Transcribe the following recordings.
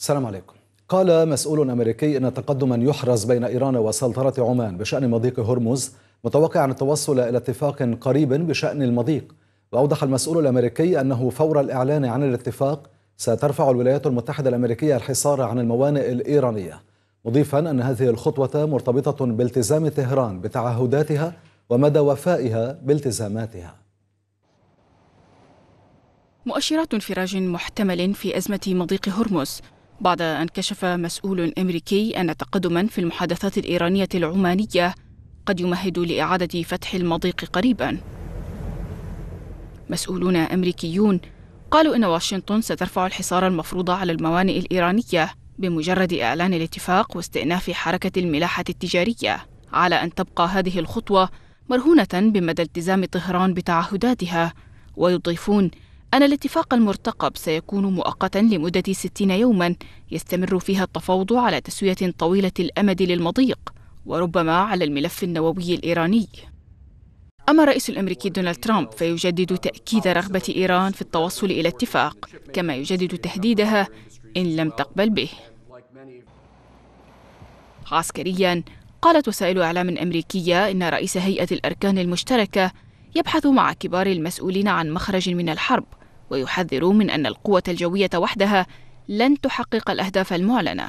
السلام عليكم. قال مسؤول أمريكي إن تقدما يحرز بين إيران وسلطنة عمان بشأن مضيق هرمز متوقع التوصل إلى اتفاق قريب بشأن المضيق. وأوضح المسؤول الأمريكي أنه فور الإعلان عن الاتفاق سترفع الولايات المتحدة الأمريكية الحصار عن الموانئ الإيرانية، مضيفا أن هذه الخطوة مرتبطة بالتزام طهران بتعهداتها ومدى وفائها بالتزاماتها. مؤشرات انفراج محتمل في أزمة مضيق هرمز بعد أن كشف مسؤول أمريكي أن تقدما في المحادثات الإيرانية العمانية قد يمهد لإعادة فتح المضيق قريبا. مسؤولون أمريكيون قالوا إن واشنطن سترفع الحصار المفروض على الموانئ الإيرانية بمجرد إعلان الاتفاق واستئناف حركة الملاحة التجارية، على أن تبقى هذه الخطوة مرهونة بمدى التزام طهران بتعهداتها. ويضيفون أن الاتفاق المرتقب سيكون مؤقتا لمدة 60 يوما يستمر فيها التفاوض على تسوية طويلة الأمد للمضيق، وربما على الملف النووي الإيراني. أما الرئيس الأمريكي دونالد ترامب فيجدد تأكيد رغبة إيران في التوصل إلى اتفاق، كما يجدد تهديدها إن لم تقبل به. عسكريا، قالت وسائل إعلام أمريكية إن رئيس هيئة الأركان المشتركة يبحث مع كبار المسؤولين عن مخرج من الحرب، ويحذر من أن القوة الجوية وحدها لن تحقق الأهداف المعلنة.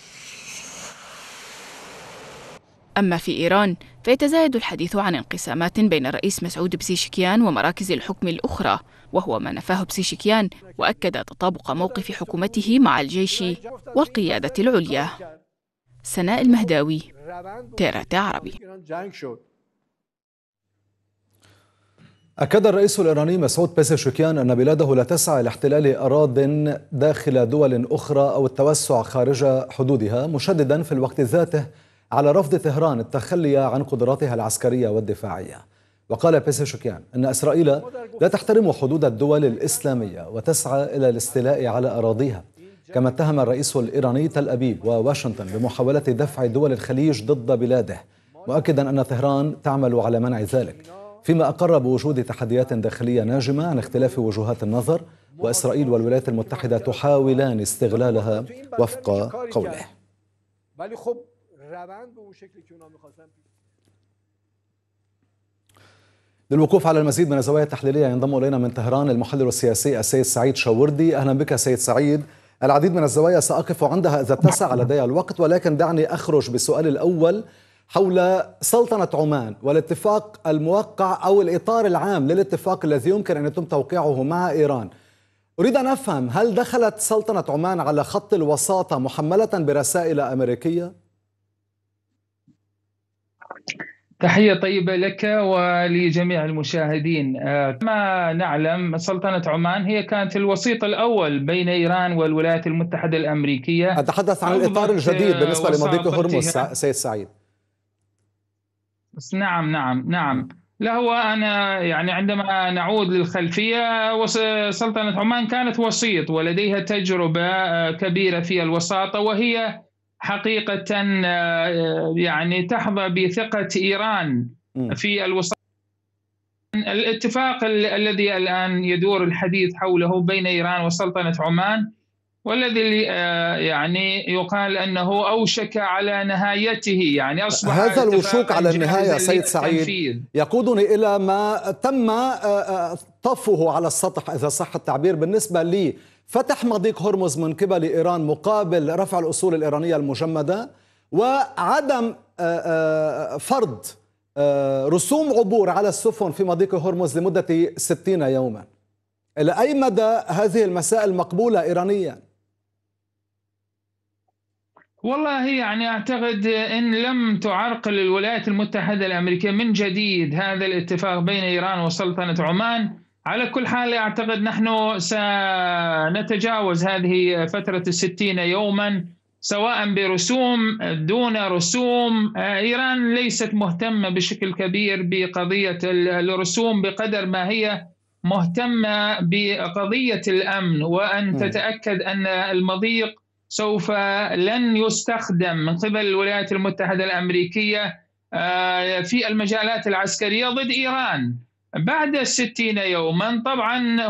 أما في إيران فيتزايد الحديث عن انقسامات بين الرئيس مسعود بزيشكيان ومراكز الحكم الأخرى، وهو ما نفاه بزيشكيان وأكد تطابق موقف حكومته مع الجيش والقيادة العليا. سناء المهداوي، TRT عربي. أكد الرئيس الإيراني مسعود بيزيشكيان أن بلاده لا تسعى لاحتلال أراضٍ داخل دول أخرى أو التوسع خارج حدودها، مشددا في الوقت ذاته على رفض طهران التخلي عن قدراتها العسكرية والدفاعية. وقال بيزيشكيان أن إسرائيل لا تحترم حدود الدول الإسلامية وتسعى إلى الاستيلاء على أراضيها. كما اتهم الرئيس الإيراني تل أبيب وواشنطن بمحاولة دفع دول الخليج ضد بلاده، مؤكدا أن طهران تعمل على منع ذلك، فيما أقر بوجود تحديات داخلية ناجمة عن اختلاف وجهات النظر، وإسرائيل والولايات المتحدة تحاولان استغلالها وفق قوله. للوقوف على المزيد من الزوايا التحليلية ينضم إلينا من طهران المحلل السياسي السيد سعيد شاوردي. أهلا بك سيد سعيد. العديد من الزوايا سأقف عندها إذا اتسع لدي الوقت، ولكن دعني أخرج بالسؤال الأول حول سلطنة عمان والاتفاق الموقع أو الإطار العام للاتفاق الذي يمكن أن يتم توقيعه مع إيران. أريد أن أفهم، هل دخلت سلطنة عمان على خط الوساطة محملة برسائل أمريكية؟ تحية طيبة لك ولجميع المشاهدين. كما نعلم سلطنة عمان هي كانت الوسيط الأول بين إيران والولايات المتحدة الأمريكية. أتحدث عن الإطار الجديد بالنسبة لمضيق هرمز سيد سعيد. نعم. لا، هو أنا يعني عندما نعود للخلفية، سلطنة عمان كانت وسيط ولديها تجربة كبيرة في الوساطة، وهي حقيقة يعني تحظى بثقة إيران في الوساطة. الاتفاق الذي الآن يدور الحديث حوله بين إيران وسلطنة عمان، والذي يعني يقال أنه أوشك على نهايته، يعني أصبح هذا الوشوك على النهاية سيد سعيد يقودني إلى ما تم طفه على السطح إذا صح التعبير بالنسبة لي فتح مضيق هرمز من قبل إيران مقابل رفع الأصول الإيرانية المجمدة، وعدم فرض رسوم عبور على السفن في مضيق هرمز لمدة 60 يوما. إلى أي مدى هذه المسائل مقبولة إيرانيا؟ والله يعني أعتقد إن لم تعرقل الولايات المتحدة الأمريكية من جديد هذا الاتفاق بين إيران وسلطنة عمان، على كل حال أعتقد نحن سنتجاوز هذه فترة 60 يوما، سواء برسوم دون رسوم. إيران ليست مهتمة بشكل كبير بقضية الرسوم بقدر ما هي مهتمة بقضية الأمن، وأن تتأكد أن المضيق سوف لن يستخدم من قبل الولايات المتحدة الأمريكية في المجالات العسكرية ضد إيران بعد 60 يوما. طبعا